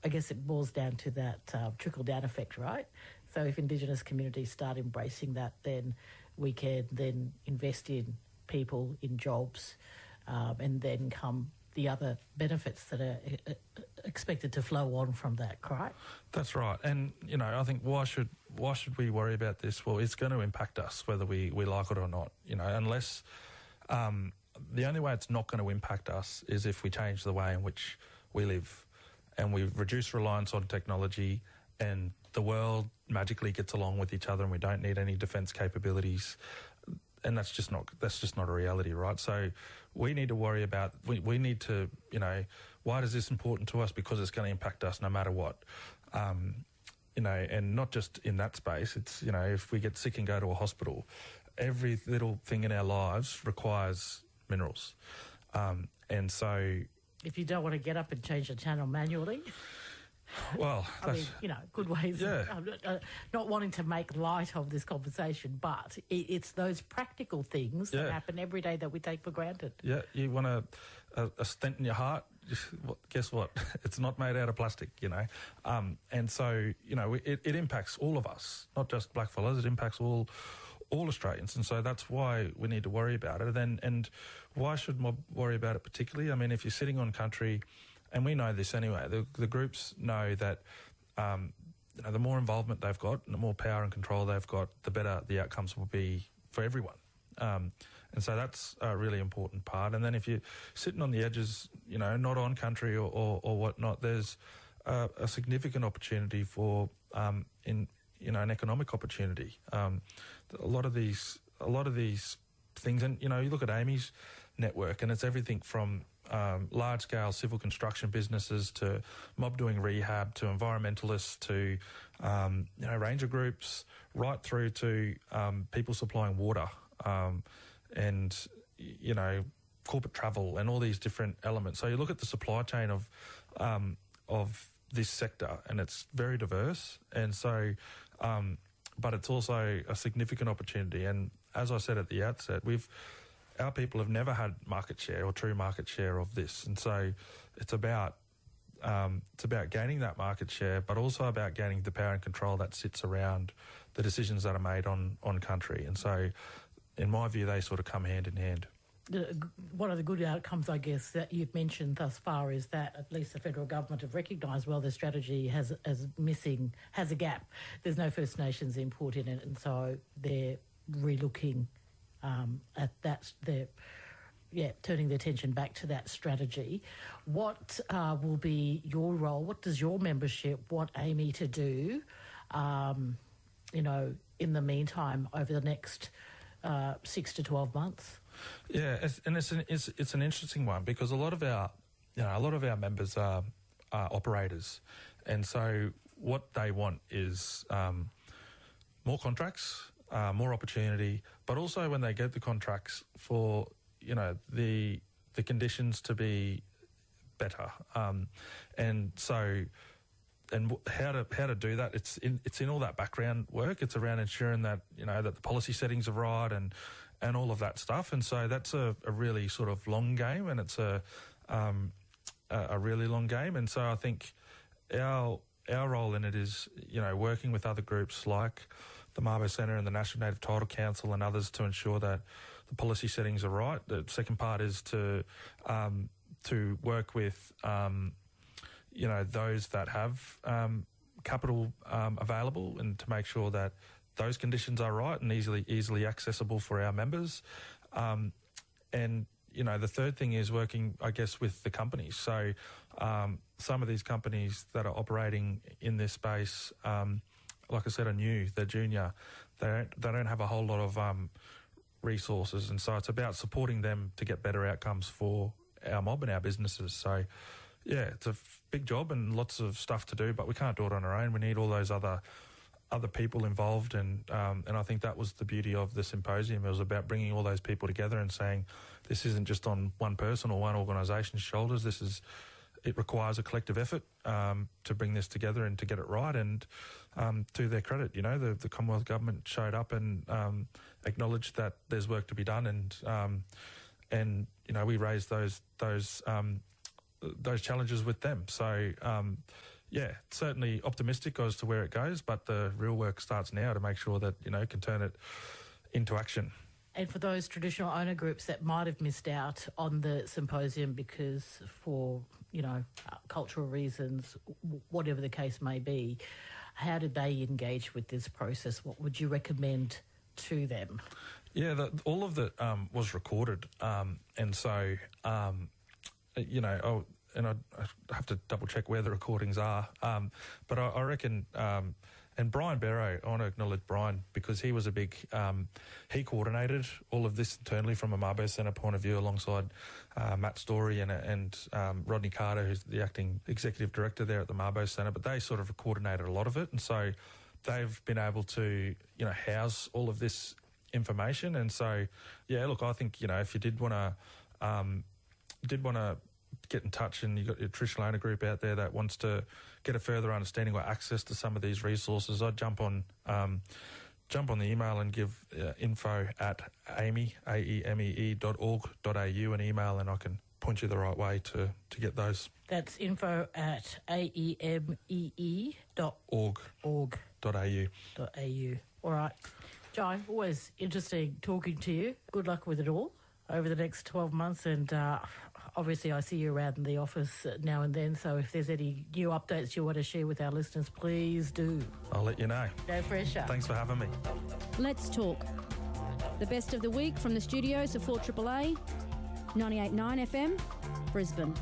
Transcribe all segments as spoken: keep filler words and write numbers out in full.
I guess it boils down to that uh, trickle-down effect, right? So if Indigenous communities start embracing that, then we can then invest in people, in jobs, um, and then come the other benefits that are uh, expected to flow on from that, correct? That's right. And, you know, I think why should why should we worry about this? Well, it's going to impact us whether we, we like it or not, you know, unless... Um, the only way it's not going to impact us is if we change the way in which we live and we reduce reliance on technology and the world magically gets along with each other and we don't need any defence capabilities. And that's just not that's just not a reality, right? So we need to worry about, we, we need to, you know, why is this important to us? Because it's going to impact us no matter what. Um, you know, and not just in that space. It's, you know, if we get sick and go to a hospital, every little thing in our lives requires minerals. Um, and so... If you don't want to get up and change the channel manually... Well, I mean, you know, good ways. Yeah. Of, uh, uh, not wanting to make light of this conversation, but it, it's those practical things that yeah. happen every day that we take for granted. Yeah, you want a, a, a stent in your heart, guess what? It's not made out of plastic, you know. Um, and so, you know, it, it impacts all of us, not just blackfellas, it impacts all all Australians. And so that's why we need to worry about it. And, and why should Mob worry about it particularly? I mean, if you're sitting on country... And we know this anyway. The, the groups know that um, you know, the more involvement they've got, and the more power and control they've got, the better the outcomes will be for everyone. Um, and so that's a really important part. And then if you're sitting on the edges, you know, not on country or, or, or whatnot, there's a, a significant opportunity for um, in you know an economic opportunity. Um, a lot of these, a lot of these things, and you know, you look at Amy's network, and it's everything from Um, large-scale civil construction businesses to mob doing rehab to environmentalists to um, you know ranger groups, right through to um, people supplying water um, and you know corporate travel and all these different elements. So you look at the supply chain of um, of this sector, and it's very diverse. And so, um, but it's also a significant opportunity. And as I said at the outset, we've our people have never had market share or true market share of this, and so it's about um, it's about gaining that market share, but also about gaining the power and control that sits around the decisions that are made on on country. And so, in my view, they sort of come hand in hand. The, one of the good outcomes, I guess, that you've mentioned thus far is that at least the federal government have recognised, well, their strategy has as missing has a gap. There's no First Nations input in it, and so they're relooking. Um, at that, they're yeah, turning their attention back to that strategy. What uh, will be your role? What does your membership want Amy to do, um, you know, in the meantime over the next uh, six to twelve months? Yeah, it's, and it's an, it's it's an interesting one because a lot of our, you know, a lot of our members are, are operators, and so what they want is um, more contracts. Uh, more opportunity, but also when they get the contracts for, you know, the the conditions to be better. Um, and so, and how to how to do that? It's in it's in all that background work. It's around ensuring that, you know, that the policy settings are right and and all of that stuff. And so that's a, a really sort of long game, and it's a um, a, a really long game. And so I think our our role in it is, you know, working with other groups like the Mabo Centre and the National Native Title Council and others to ensure that the policy settings are right. The second part is to um, to work with, um, you know, those that have um, capital um, available and to make sure that those conditions are right and easily easily accessible for our members. Um, and, you know, the third thing is working, I guess, with the companies. So um, some of these companies that are operating in this space, um, like I said, are new, they're junior, they don't, they don't have a whole lot of um, resources, and so it's about supporting them to get better outcomes for our mob and our businesses. So, yeah, it's a f- big job and lots of stuff to do, but we can't do it on our own. We need all those other other people involved, and um, and I think that was the beauty of the symposium. It was about bringing all those people together and saying, this isn't just on one person or one organisation's shoulders. This is It requires a collective effort um, to bring this together and to get it right. And um, to their credit, you know, the, the Commonwealth Government showed up and um, acknowledged that there's work to be done. And um, and you know, we raised those those um, those challenges with them. So um, yeah, certainly optimistic as to where it goes, but the real work starts now to make sure that, you know, can turn it into action. And for those traditional owner groups that might have missed out on the symposium because for, you know, uh, cultural reasons, w- whatever the case may be, how did they engage with this process? What would you recommend to them? Yeah, the, all of that um, was recorded, um, and so, um, you know, oh, and I have to double check where the recordings are, um, but I, I reckon, um, and Brian Barrow, I want to acknowledge Brian because he was a big, um, he coordinated all of this internally from a Mabo Centre point of view alongside uh, Matt Story and, and um, Rodney Carter, who's the acting executive director there at the Mabo Centre, but they sort of coordinated a lot of it, and so they've been able to, you know, house all of this information, and so, yeah, look, I think, you know, if you did want to, um, did want to get in touch and you've got your traditional owner group out there that wants to get a further understanding or access to some of these resources, I'd jump on um, jump on the email and give uh, info at AEMEE, A E M E E dot org dot A U an email, and I can point you the right way to, to get those. That's info at A E M E E dot org dot A U. Dot A U. All right. Jai, always interesting talking to you. Good luck with it all over the next twelve months, and uh, obviously I see you around in the office now and then, so if there's any new updates you want to share with our listeners, please do. I'll let you know. No pressure. Thanks for having me. Let's talk. The best of the week from the studios of four A A A, ninety-eight point nine F M, Brisbane.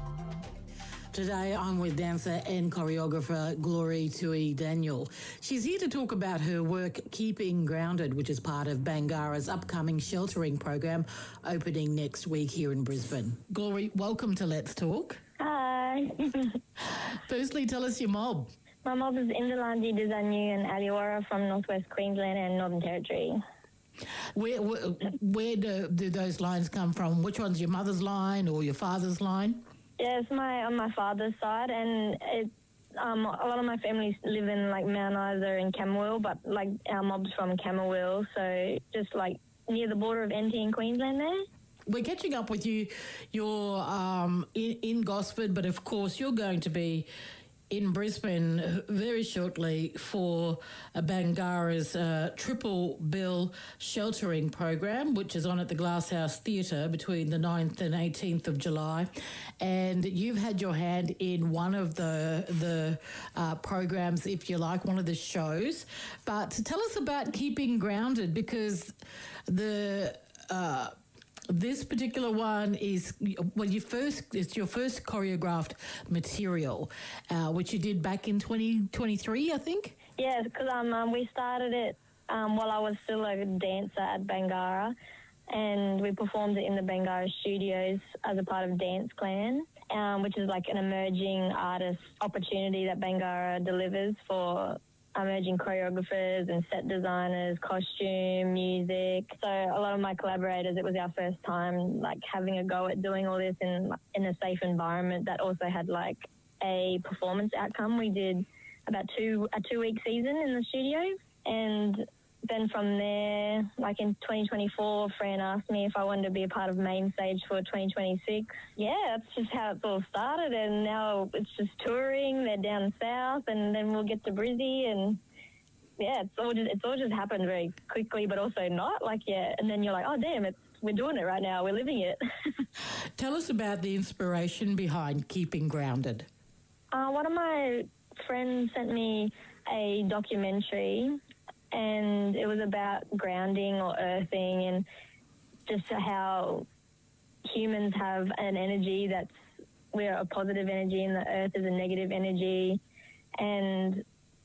Today I'm with dancer and choreographer Glory Tui Daniel. She's here to talk about her work Keeping Grounded, which is part of Bangarra's upcoming sheltering program opening next week here in Brisbane. Glory, welcome to Let's Talk. Hi. Firstly, tell us your mob. My mob is Indalandi, Dizanyu and Aliwara from Northwest Queensland and Northern Territory. Where where, where do, do those lines come from? Which one's your mother's line or your father's line? Yeah, it's my on my father's side, and it, um, a lot of my family live in like Mount Isa and Camberwell, but like our mob's from Camberwell, so just like near the border of N T and Queensland there. We're catching up with you. You're um, in, in Gosford, but of course you're going to be in Brisbane very shortly for uh, Bangarra's uh, triple bill sheltering program, which is on at the Glasshouse Theatre between the ninth and eighteenth of July. And you've had your hand in one of the the uh, programs, if you like, one of the shows. But tell us about Keeping Grounded, because the... Uh, This particular one is, well, your first, it's your first choreographed material, uh, which you did back in twenty twenty-three, I think? Yeah, because um, um, we started it um, while I was still a dancer at Bangarra, and we performed it in the Bangarra studios as a part of Dance Clan, um, which is like an emerging artist opportunity that Bangarra delivers for emerging choreographers and set designers, costume, music. So a lot of my collaborators, it was our first time like having a go at doing all this in in a safe environment that also had like a performance outcome. We did about two a two week season in the studio, and then from there, like in twenty twenty-four, Fran asked me if I wanted to be a part of Main Stage for twenty twenty-six. Yeah, that's just how it's all started, and now it's just touring. They're down south, and then we'll get to Brizzy, and yeah, it's all just it's all just happened very quickly, but also not. Like, yeah, and then you're like, oh damn, it's we're doing it right now. We're living it. Tell us about the inspiration behind Keeping Grounded. Uh, one of my friends sent me a documentary, and it was about grounding or earthing and just how humans have an energy that's, we're a positive energy and the earth is a negative energy, and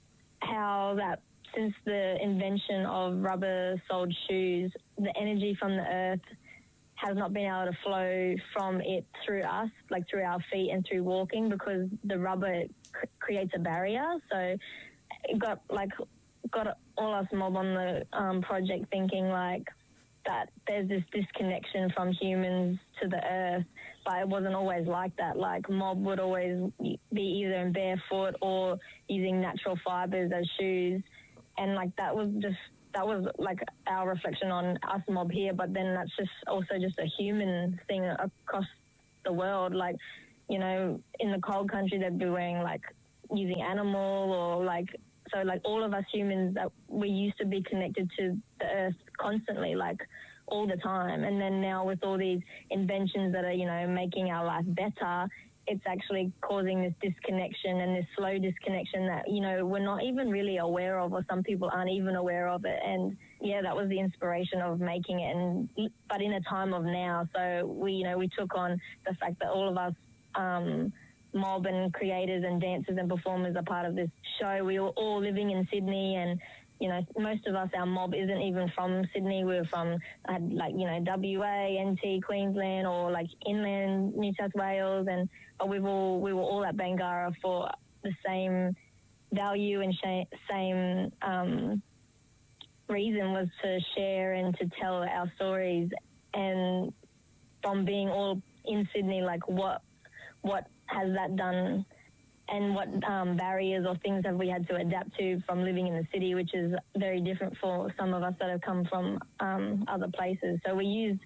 how that since the invention of rubber-soled shoes, the energy from the earth has not been able to flow from it through us, like through our feet and through walking, because the rubber cr- creates a barrier. So it got like got all us mob on the um, project thinking like that there's this disconnection from humans to the earth, but it wasn't always like that. Like mob would always be either in barefoot or using natural fibers as shoes, and like that was just that was like our reflection on us mob here. But then that's just also just a human thing across the world. Like, you know, in the cold country they'd be wearing like using animal or like, so like all of us humans, that we used to be connected to the earth constantly, like all the time. And then now with all these inventions that are, you know, making our life better, it's actually causing this disconnection and this slow disconnection that, you know, we're not even really aware of, or some people aren't even aware of it. And yeah, that was the inspiration of making it. And but in a time of now, so we, you know, we took on the fact that all of us um, mob and creators and dancers and performers are part of this show. We were all living in Sydney, and you know, most of us, our mob isn't even from Sydney. We're from, uh, like, you know, W A, N T, Queensland, or, like, inland New South Wales. And but we've all, we were all at Bangarra for the same value and sh- same um, reason, was to share and to tell our stories. And from being all in Sydney, like, what what has that done? And what um, barriers or things have we had to adapt to from living in the city, which is very different for some of us that have come from um, other places. So we use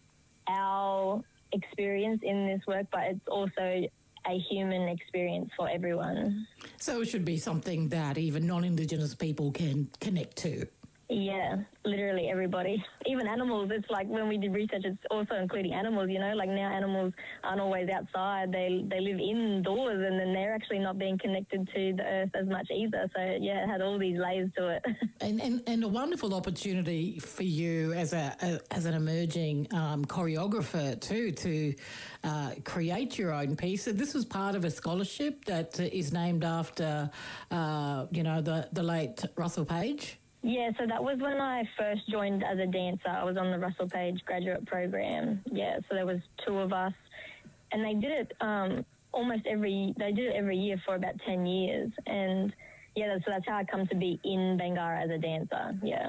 our experience in this work, but it's also a human experience for everyone. So it should be something that even non-Indigenous people can connect to. Yeah, literally everybody. Even animals. It's like when we did research, it's also including animals, you know, like now animals aren't always outside. They they live indoors, and then they're actually not being connected to the earth as much either. So, yeah, it had all these layers to it. And, and, and a wonderful opportunity for you as a, a as an emerging um, choreographer too, to uh, create your own piece. So this was part of a scholarship that is named after, uh, you know, the, the late Russell Page. Yeah, so that was when I first joined as a dancer. I was on the Russell Page graduate program. Yeah, so there was two of us, and they did it um, almost every. They did it every year for about ten years, and yeah, so that's how I come to be in Bangarra as a dancer. Yeah.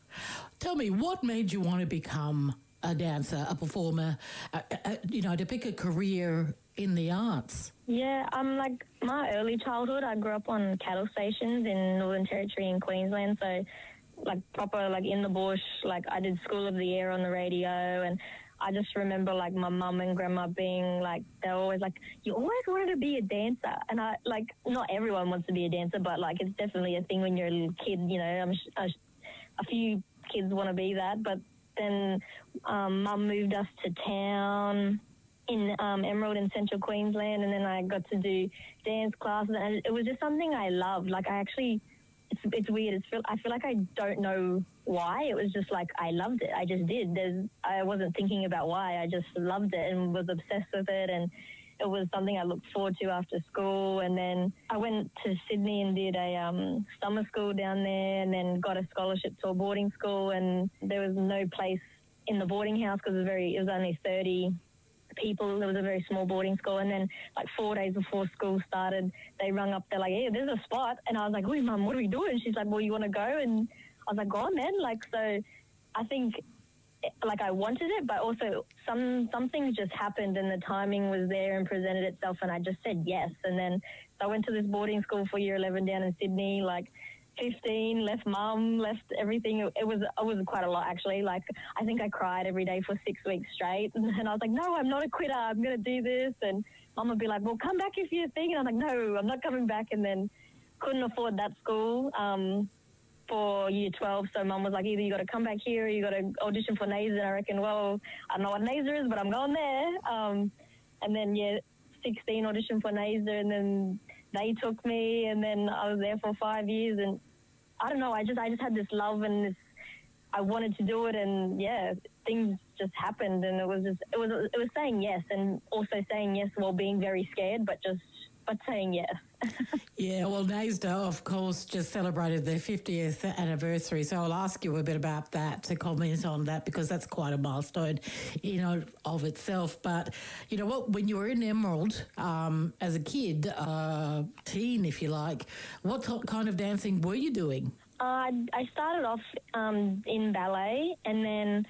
Tell me, what made you want to become a dancer, a performer? Uh, uh, you know, to pick a career in the arts. Yeah, um, like my early childhood, I grew up on cattle stations in Northern Territory in Queensland, so like proper, like in the bush, like I did School of the Air on the radio, and I just remember like my mum and grandma being like, they were always like, you always wanted to be a dancer. And I, like, not everyone wants to be a dancer, but like it's definitely a thing when you're a little kid, you know, I'm, a, a few kids want to be that. But then um, mum moved us to town in um, Emerald in central Queensland, and then I got to do dance classes, and it was just something I loved. Like I actually, it's it's weird. It's feel, I feel like I don't know why. It was just like I loved it. I just did. There's, I wasn't thinking about why. I just loved it and was obsessed with it, and it was something I looked forward to after school. And then I went to Sydney and did a um, summer school down there, and then got a scholarship to a boarding school, and there was no place in the boarding house because it was very, it was only thirty people. There was a very small boarding school, and then like four days before school started, they rung up, they're like, hey, there's a spot. And I was like, wait, Mum, what are we doing? She's like, well, you want to go? And I was like, go on then. Like, so I think like I wanted it, but also some some things just happened, and the timing was there and presented itself, and I just said yes. And then so I went to this boarding school for year eleven down in Sydney, like fifteen, left mum, left everything. It, it was it was quite a lot, actually. Like, I think I cried every day for six weeks straight. And I was like, no, I'm not a quitter. I'm going to do this. And mum would be like, well, come back if you're a thing. And I'm like, no, I'm not coming back. And then couldn't afford that school um, for year twelve. So mum was like, either you got to come back here or you got to audition for Naser. And I reckon, well, I don't know what Naser is, but I'm going there. Um, and then, yeah, sixteen audition for Naser, and then they took me, and then I was there for five years, and I don't know, I just I just had this love, and this, I wanted to do it, and yeah, things just happened, and it was just it was it was saying yes, and also saying yes while being very scared, but just but saying yes. Yeah, well, Naser, of course, just celebrated their fiftieth anniversary, so I'll ask you a bit about that, to comment on that, because that's quite a milestone, you know, of itself. But, you know what, when you were in Emerald um, as a kid, uh, teen, if you like, what t- kind of dancing were you doing? Uh, I started off um, in ballet, and then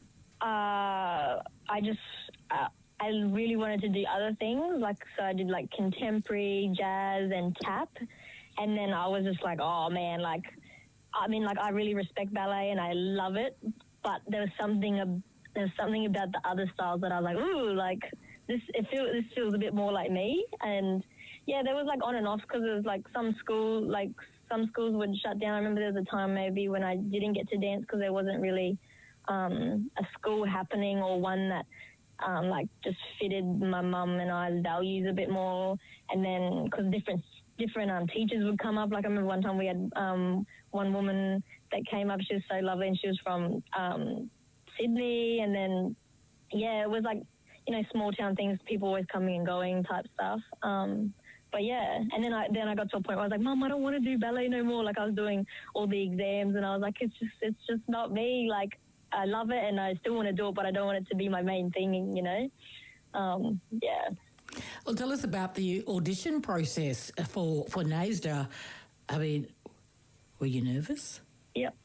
uh, I just... Uh, I really wanted to do other things, like, so I did, like, contemporary, jazz, and tap, and then I was just like, oh, man, like, I mean, like, I really respect ballet, and I love it, but there was something, uh, there was something about the other styles that I was like, ooh, like, this, it feel, this feels a bit more like me, and, yeah, there was like on and off because it was like some school, like some schools would shut down. I remember there was a time maybe when I didn't get to dance because there wasn't really um, a school happening or one that um, like just fitted my mum and I's values a bit more. And then because different different um, teachers would come up. Like I remember one time we had um, one woman that came up. She was so lovely, and she was from um, Sydney. And then yeah, it was like, you know, small town things, people always coming and going type stuff. Um, but yeah, and then I then I got to a point where I was like, Mum, I don't want to do ballet no more. Like I was doing all the exams, and I was like, it's just it's just not me. Like I love it, and I still want to do it, but I don't want it to be my main thing. You know, um, yeah. Well, tell us about the audition process for for NAISDA. I mean, were you nervous? Yep.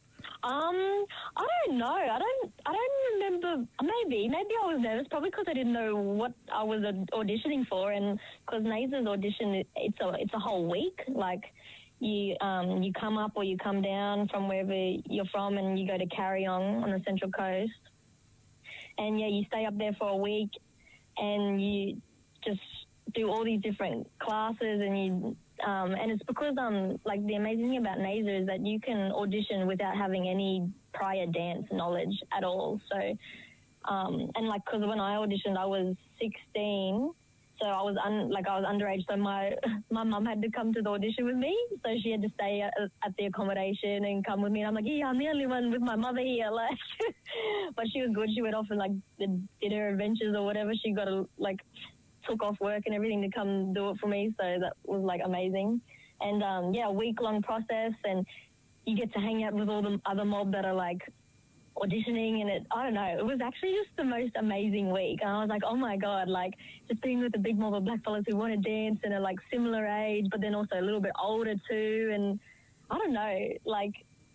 Um, I don't know. I don't. I don't remember. Maybe. Maybe I was nervous, probably because I didn't know what I was auditioning for, and because NAISDA's audition, it's a it's a whole week. Like you um you come up or you come down from wherever you're from, and you go to Carryong on the Central Coast, and yeah, you stay up there for a week, and you just do all these different classes, and you. Um, and it's because, um, like, the amazing thing about NAISDA is that you can audition without having any prior dance knowledge at all. So, um, and, like, because when I auditioned, I was sixteen, so I was, un- like, I was underage, so my my mum had to come to the audition with me, so she had to stay at, at the accommodation and come with me, and I'm like, yeah, I'm the only one with my mother here, like, but she was good. She went off and, like, did, did her adventures or whatever. She got, a, like... took off work and everything to come do it for me, so that was like amazing. And um yeah, a week long process, and you get to hang out with all the other mob that are like auditioning, and it I don't know, it was actually just the most amazing week. And I was like, oh my god, like just being with a big mob of black fellas who want to dance and are like similar age but then also a little bit older too, and I don't know, like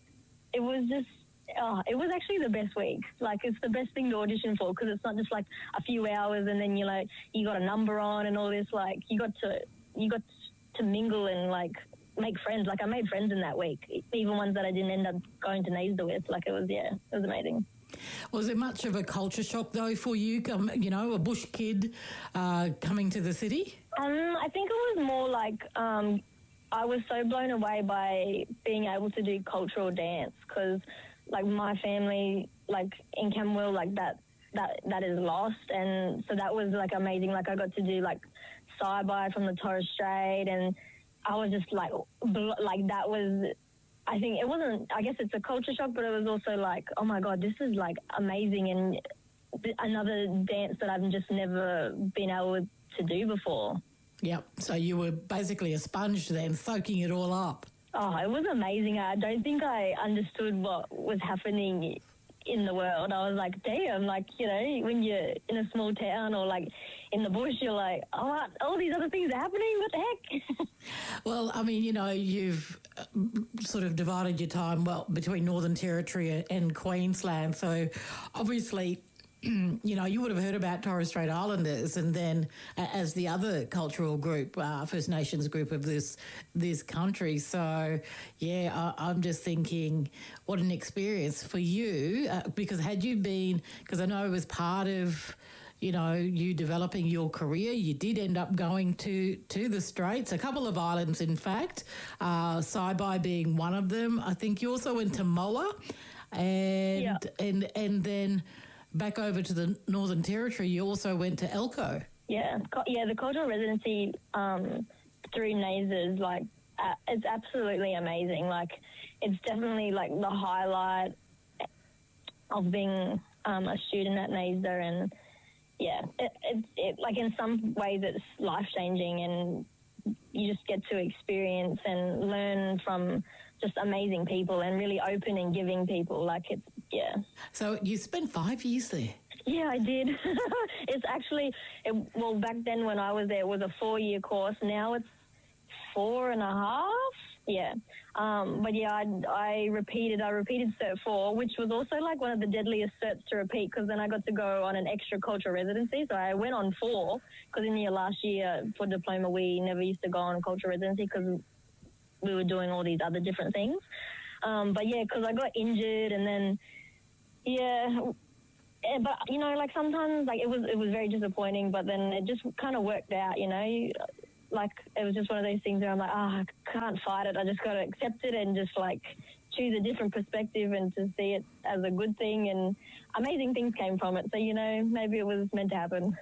it was just Oh, it was actually the best week. Like, it's the best thing to audition for, because it's not just like a few hours and then you like you got a number on and all this. Like, you got to you got to mingle and like make friends. Like, I made friends in that week, even ones that I didn't end up going to NAISDA with. Like, it was yeah, it was amazing. Was there much of a culture shock though for you? Um, you know, a bush kid uh, coming to the city. Um, I think it was more like um, I was so blown away by being able to do cultural dance, because. Like my family, like in Camberwell, like that, that that is lost, and so that was like amazing. Like I got to do like Saibai from the Torres Strait, and I was just like, like that was. I think it wasn't. I guess it's a culture shock, but it was also like, oh my god, this is like amazing, and another dance that I've just never been able to do before. Yep. So you were basically a sponge then, soaking it all up. Oh, it was amazing. I don't think I understood what was happening in the world. I was like, damn, like, you know, when you're in a small town or like in the bush, you're like, oh, all these other things are happening. What the heck? Well, I mean, you know, you've sort of divided your time, well, between Northern Territory and Queensland. So obviously, you know, you would have heard about Torres Strait Islanders, and then uh, as the other cultural group, uh, First Nations group of this this country. So, yeah, I, I'm just thinking, what an experience for you, uh, because had you been, because I know it was part of, you know, you developing your career, you did end up going to, to the Straits, a couple of islands, in fact, uh, Saibai being one of them. I think you also went to Moa, and yeah. and and then... back over to the Northern Territory, you also went to Elko. Yeah, yeah. The cultural residency um, through NAISDA is like uh, it's absolutely amazing. Like, it's definitely like the highlight of being um, a student at NAISDA, and yeah, it, it, it like in some ways it's life changing, and you just get to experience and learn from just amazing people and really open and giving people. Like, it's, yeah. So you spent five years there? Yeah, I did. It's actually, it, well, back then when I was there, it was a four-year course. Now it's four and a half. Yeah. Um, but yeah, I, I repeated, I repeated Cert four, which was also like one of the deadliest certs to repeat, because then I got to go on an extra cultural residency. So I went on four, because in your last year for diploma, we never used to go on a cultural residency because we were doing all these other different things. Um, but yeah, because I got injured, and then, yeah, but, you know, like sometimes, like it was, it was very disappointing, but then it just kind of worked out, you know. like, it was just one of those things where I'm like, ah, oh, I can't fight it. I just got to accept it and just, like, choose a different perspective and to see it as a good thing. And amazing things came from it. So, you know, maybe it was meant to happen.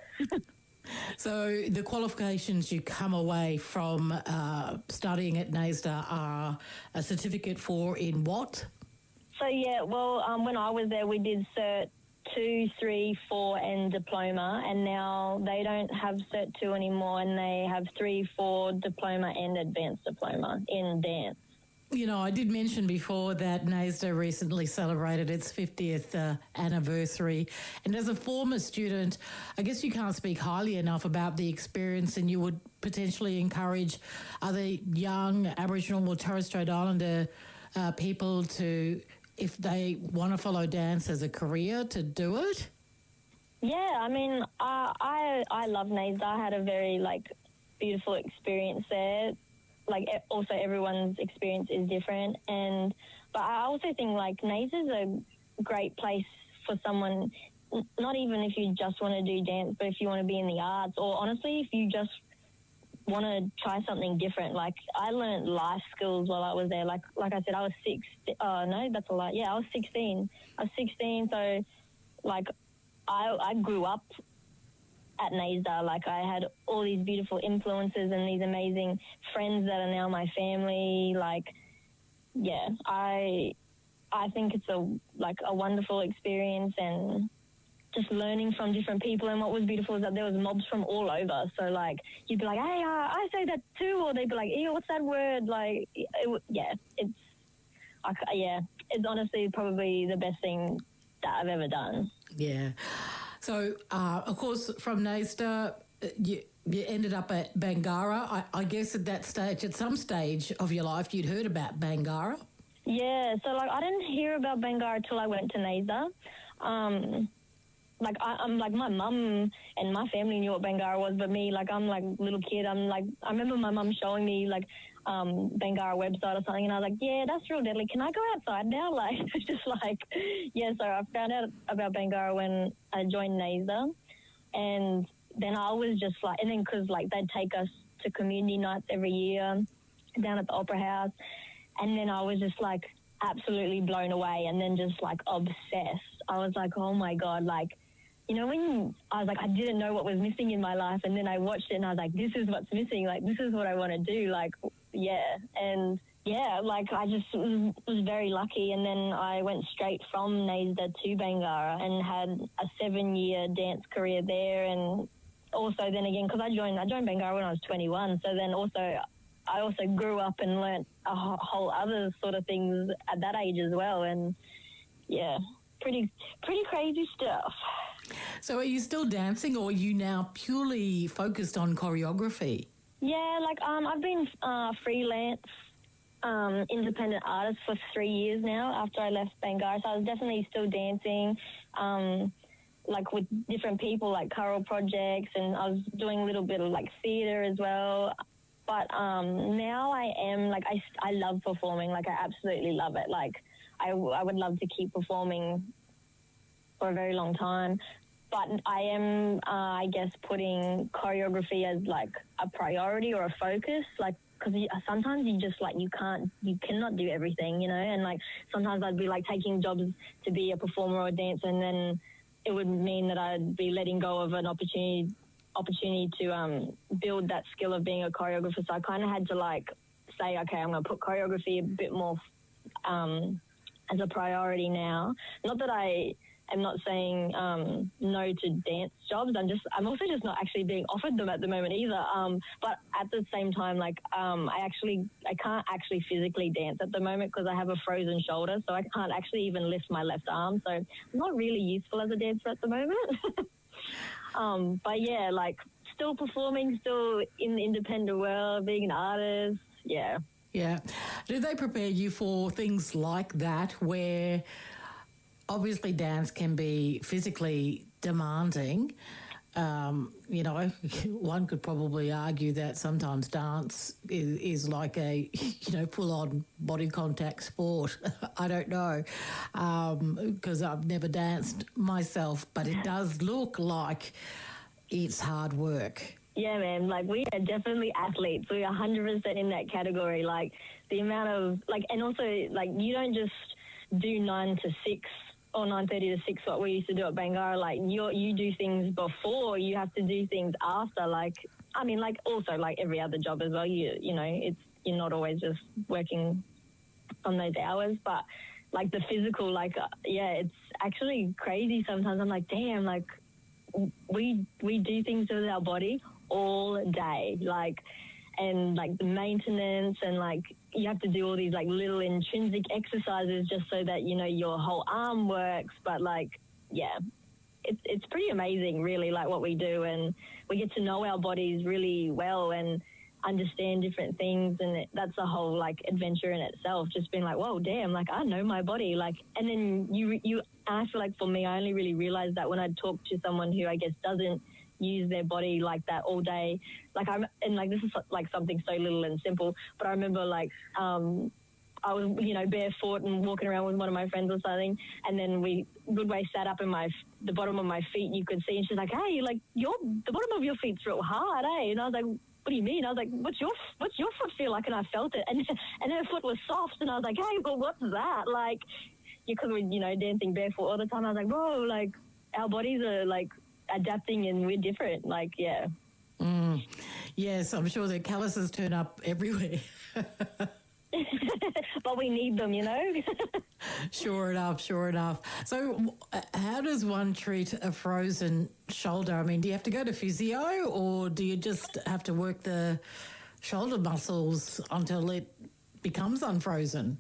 So the qualifications you come away from uh, studying at NAISDA are a certificate for in what? So, yeah, well, um, when I was there, we did Cert two, three, four and diploma, and now they don't have Cert two anymore, and they have three, four, diploma and advanced diploma in dance. You know, I did mention before that NAISDA recently celebrated its fiftieth uh, anniversary. And as a former student, I guess you can't speak highly enough about the experience, and you would potentially encourage other young Aboriginal or Torres Strait Islander uh, people to, if they want to follow dance as a career, to do it? Yeah, I mean, uh, I I love NAISDA. I had a very, like, beautiful experience there. Like, also everyone's experience is different. And but I also think, like, NAISDA is a great place for someone, not even if you just want to do dance, but if you want to be in the arts, or honestly, if you just want to try something different. Like, I learned life skills while I was there. Like, like I said, I was six. Oh, no, that's a lot. Yeah, I was sixteen. I was sixteen, so, like, I, I grew up at NAISDA. Like, I had all these beautiful influences and these amazing friends that are now my family. Like, yeah, I I think it's a like a wonderful experience, and just learning from different people. And what was beautiful is that there was mobs from all over. So, like, you'd be like, hey, uh, I say that too, or they'd be like, ew, what's that word? Like, it, yeah, it's I, yeah, it's honestly probably the best thing that I've ever done. Yeah. So, uh, of course, from NAISDA, you, you ended up at Bangarra. I, I guess at that stage, at some stage of your life, you'd heard about Bangarra. Yeah, so, like, I didn't hear about Bangarra until I went to NAISDA. Um, like, I, I'm, like, my mum and my family knew what Bangarra was, but me, like, I'm, like, little kid. I'm, like, I remember my mum showing me, like, um, Bangarra website or something, and I was like, yeah, that's real deadly. Can I go outside now? Like, it's just like, yeah, so I found out about Bangarra when I joined NAISDA, and then I was just like, and then because, like, they'd take us to community nights every year down at the Opera House, and then I was just, like, absolutely blown away, and then just, like, obsessed. I was like, oh, my God, like, you know, when I was like, I didn't know what was missing in my life, and then I watched it and I was like, this is what's missing. Like, this is what I want to do. Like, yeah. And, yeah, like, I just was, was very lucky. And then I went straight from NAISDA to Bangarra and had a seven-year dance career there. And also then again, because I joined, I joined Bangarra when I was twenty-one. So then also, I also grew up and learnt a whole other sort of things at that age as well. And, yeah, pretty, pretty crazy stuff. So are you still dancing, or are you now purely focused on choreography? Yeah, like um, I've been uh, freelance um, independent artist for three years now after I left Bangarra. So I was definitely still dancing, um, like with different people, like choral projects, and I was doing a little bit of like theatre as well. But um, now I am, like, I, I love performing. Like, I absolutely love it. Like, I, I would love to keep performing for a very long time. But I am, uh, I guess, putting choreography as, like, a priority or a focus, like, because sometimes you just, like, you can't, you cannot do everything, you know, and, like, sometimes I'd be, like, taking jobs to be a performer or a dancer, and then it would mean that I'd be letting go of an opportunity opportunity to um, build that skill of being a choreographer. So I kind of had to, like, say, okay, I'm going to put choreography a bit more um, as a priority now. Not that I... I'm not saying um, no to dance jobs. I'm just, I'm also just not actually being offered them at the moment either. Um, but at the same time, like, um, I actually, I can't actually physically dance at the moment because I have a frozen shoulder, so I can't actually even lift my left arm. So I'm not really useful as a dancer at the moment. um, but yeah, like, still performing, still in the independent world, being an artist. Yeah. Yeah. Do they prepare you for things like that, where obviously dance can be physically demanding? Um, you know, one could probably argue that sometimes dance is, is like a, you know, full-on body contact sport. I don't know, because um, I've never danced myself, but it does look like it's hard work. Yeah, man, like we are definitely athletes. We're one hundred percent in that category. Like the amount of, like, and also, like, you don't just do nine to six or nine thirty to six, what we used to do at Bangarra. Like, you you do things before, you have to do things after. Like, I mean, like, also, like every other job as well, you, you know, it's, you're not always just working on those hours, but like the physical, like, uh, yeah, it's actually crazy sometimes. I'm like, damn, like, we we do things with our body all day, like, and like the maintenance, and like you have to do all these like little intrinsic exercises just so that, you know, your whole arm works. But like, yeah, it's it's pretty amazing, really, like what we do, and we get to know our bodies really well and understand different things, and it, that's a whole like adventure in itself. Just being like, whoa, damn, like I know my body, like, and then you you. I feel like for me, I only really realized that when I talk to someone who I guess doesn't use their body like that all day. Like I'm, and like this is like something so little and simple, but I remember like um, I was, you know, barefoot and walking around with one of my friends or something, and then we Goodway sat up in my the bottom of my feet, you could see, and she's like, hey, like your the bottom of your feet's real hard, eh? And I was like, what do you mean? I was like, what's your what's your foot feel like? And I felt it, and and her foot was soft, and I was like, hey, well, what's that? Like, because we're, you know, dancing barefoot all the time. I was like, whoa, like our bodies are like adapting and we're different. Like, yeah. Mm. Yes, I'm sure the calluses turn up everywhere. But we need them, you know. Sure enough, sure enough. So uh, how does one treat a frozen shoulder? I mean, do you have to go to physio, or do you just have to work the shoulder muscles until it becomes unfrozen?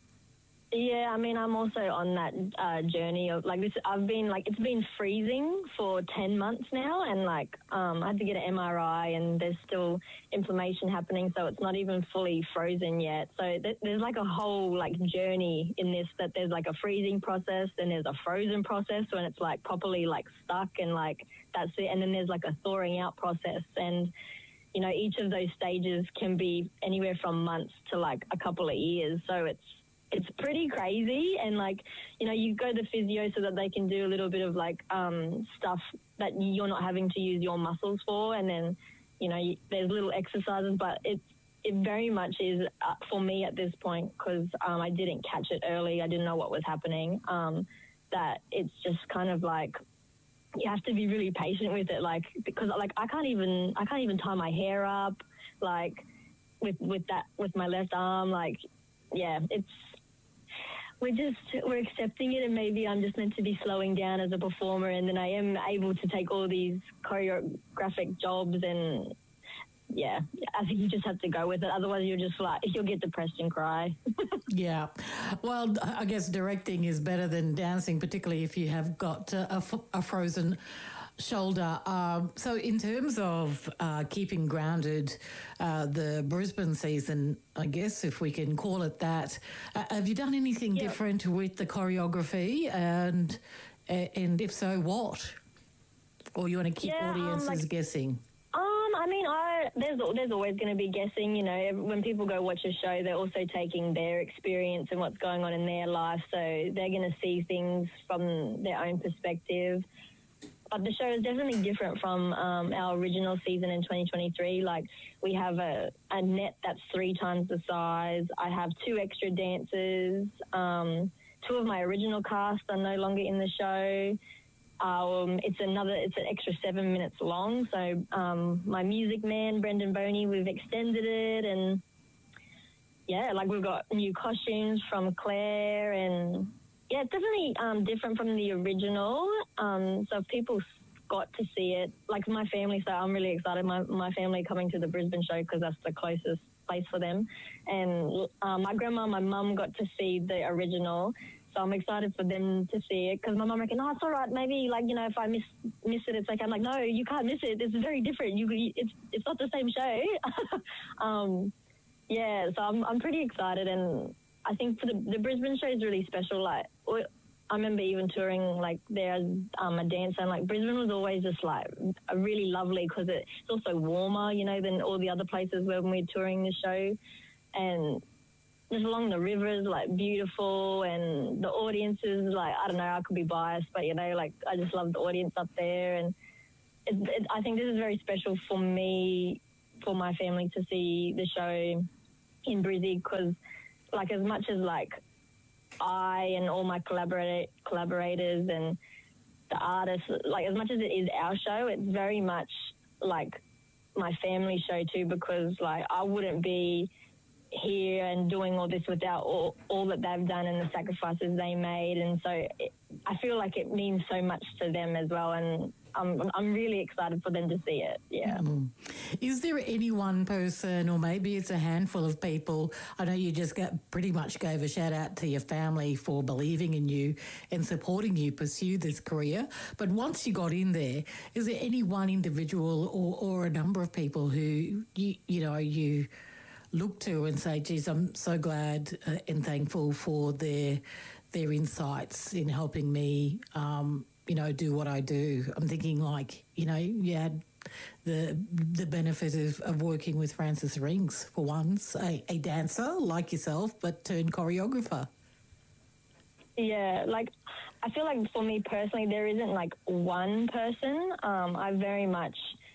Yeah, I mean, I'm also on that uh, journey of like this. I've been like, it's been freezing for ten months now, and like um, I had to get an M R I, and there's still inflammation happening, so it's not even fully frozen yet. So th- there's like a whole like journey in this, that there's like a freezing process, then there's a frozen process when it's like properly like stuck, and like that's it, and then there's like a thawing out process, and you know, each of those stages can be anywhere from months to like a couple of years. So it's It's pretty crazy, and like, you know, you go to physio so that they can do a little bit of like um, stuff that you're not having to use your muscles for, and then, you know, you, there's little exercises, but it it very much is uh, for me at this point, because um, I didn't catch it early, I didn't know what was happening. Um, that it's just kind of like you have to be really patient with it, like because like I can't even I can't even tie my hair up, like with with that with my left arm, like yeah, it's. We're just, we're accepting it, and maybe I'm just meant to be slowing down as a performer, and then I am able to take all these choreographic jobs, and yeah, I think you just have to go with it. Otherwise you'll just like, you'll get depressed and cry. Yeah. Well, I guess directing is better than dancing, particularly if you have got a, a frozen shoulder. Um, so in terms of uh, keeping grounded, uh, the Brisbane season, I guess, if we can call it that, uh, have you done anything yeah. different with the choreography, and and if so, what? Or you want to keep yeah, audiences um, like, guessing? Um, I mean, I there's there's always going to be guessing. You know, when people go watch a show, they're also taking their experience and what's going on in their life, so they're going to see things from their own perspective. But the show is definitely different from um, our original season in twenty twenty-three. Like, we have a, a net that's three times the size. I have two extra dancers. Um, two of my original cast are no longer in the show. Um, it's another, it's an extra seven minutes long. So um, my music man, Brendan Boney, we've extended it. And, yeah, like we've got new costumes from Claire, and... yeah, it's definitely um, different from the original. Um, so if people got to see it, like my family, so I'm really excited. My my family coming to the Brisbane show because that's the closest place for them. And um, my grandma, my mum got to see the original. So I'm excited for them to see it, because my mum reckon, oh, it's all right. Maybe, like, you know, if I miss miss it, it's like, I'm like, no, you can't miss it. It's very different. You, it's it's not the same show. um, yeah, so I'm I'm pretty excited, and I think for the, the Brisbane show is really special. Like, I remember even touring like there as um, a dancer, and like Brisbane was always just like a really lovely, because it's also warmer, you know, than all the other places where we're touring the show, and just along the rivers, like beautiful, and the audiences, like, I don't know, I could be biased, but you know, like I just love the audience up there, and it, it, I think this is very special for me, for my family to see the show in Brizzy, because, like, as much as, like, I and all my collaborate, collaborators and the artists, like, as much as it is our show, it's very much, like, my family show too, because, like, I wouldn't be here and doing all this without all, all that they've done and the sacrifices they made. And so it, I feel like it means so much to them as well, and I'm, I'm really excited for them to see it, yeah. Mm. Is there any one person, or maybe it's a handful of people, I know you just got, pretty much gave a shout out to your family for believing in you and supporting you pursue this career, but once you got in there, is there any one individual or, or a number of people who, you, you know, you look to and say, geez, I'm so glad uh, and thankful for their their insights in helping me, um, you know, do what I do? I'm thinking, like, you know, you had the the benefit of, of working with Francis Rings, for once, a, a dancer like yourself, but turned choreographer. Yeah, like, I feel like for me personally, there isn't, like, one person. Um, I very much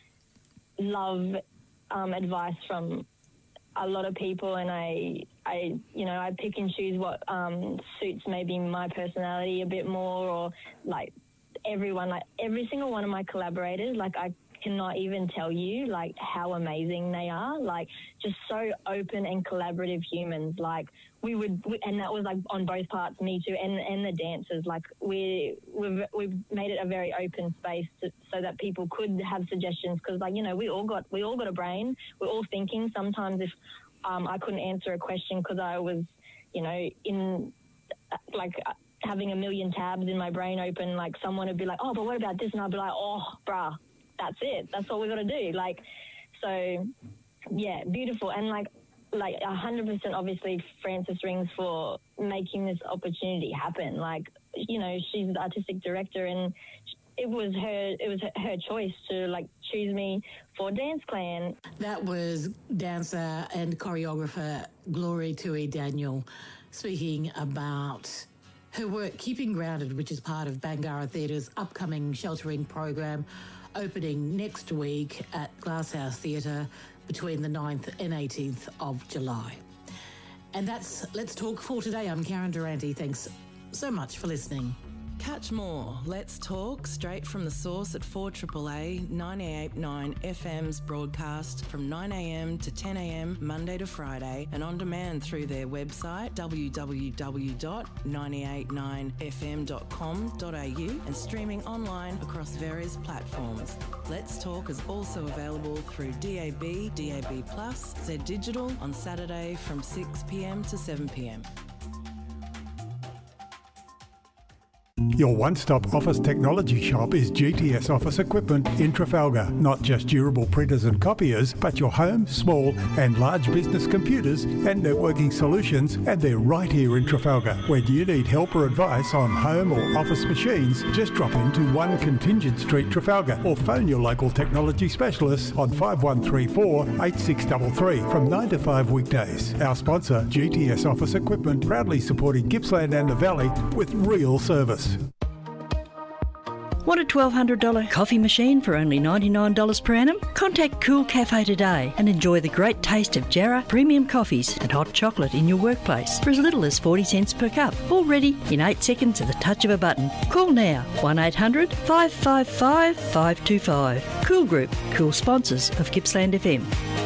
love um, advice from a lot of people, and I, I, you know, I pick and choose what um, suits maybe my personality a bit more, or, like, everyone, like, every single one of my collaborators, like, I cannot even tell you, like, how amazing they are, like, just so open and collaborative humans. Like, we would, we, and that was, like, on both parts, me too, and and the dancers, like, we, we've, we've made it a very open space to, so that people could have suggestions, because, like, you know, we all got, we all got a brain, we're all thinking. Sometimes if um, I couldn't answer a question because I was, you know, in, like, having a million tabs in my brain open, like, someone would be like, oh, but what about this? And I'd be like, oh, bruh, that's it. That's what we got to do. Like, so, yeah, beautiful. And, like, like one hundred percent obviously Francis Rings for making this opportunity happen. Like, you know, she's the artistic director, and it was her it was her choice to, like, choose me for Dance Clan. That was dancer and choreographer Glory Tui Daniel speaking about her work Keeping Grounded, which is part of Bangarra Theatre's upcoming sheltering program, opening next week at Glasshouse Theatre between the ninth and eighteenth of July. And that's Let's Talk for today. I'm Karen Durante. Thanks so much for listening. Catch more Let's Talk straight from the source at four A A A ninety-eight point nine F M's broadcast from nine a m to ten a m Monday to Friday, and on demand through their website w w w dot nine eight nine f m dot com dot a u and streaming online across various platforms. Let's Talk is also available through D A B, D A B plus, Z Digital on Saturday from six p m to seven p m. Your one-stop office technology shop is G T S Office Equipment in Trafalgar. Not just durable printers and copiers, but your home, small and large business computers and networking solutions, and they're right here in Trafalgar. When you need help or advice on home or office machines, just drop into one Contingent Street, Trafalgar, or phone your local technology specialists on five one three four, eight six three three from nine to five weekdays. Our sponsor, G T S Office Equipment, proudly supporting Gippsland and the Valley with real service. Want a twelve hundred dollars coffee machine for only ninety-nine dollars per annum? Contact Cool Cafe today and enjoy the great taste of Jarrah premium coffees and hot chocolate in your workplace for as little as forty cents per cup. All ready in eight seconds at the touch of a button. Call now, one eight hundred, five five five, five two five. Cool Group, cool sponsors of Gippsland F M.